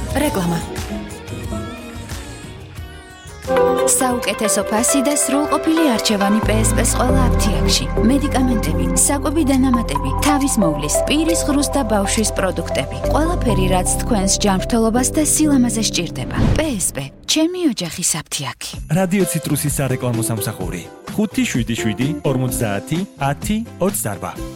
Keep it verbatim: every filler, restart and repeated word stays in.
რეკლამა. საუკეთესო ფასი და სრულყოფილი არჩევანი პე ეს პე-ს ყველა აფთიაქში. მედიკამენტები, საკვები დანამატები, თავის მოვლის, პირის ღრუს და ბავშვის პროდუქტები. ყველაფერი, რაც თქვენს ჯანმრთელობას და სილამაზეს სჭირდება. პე ეს პე, ჩემი ოჯახის აფთიაქი. რადიო ციტრუსის სარეკლამო სამსახური. ხუთი შვიდი შვიდი ორმოცდაათი ათი ოცდაარბა.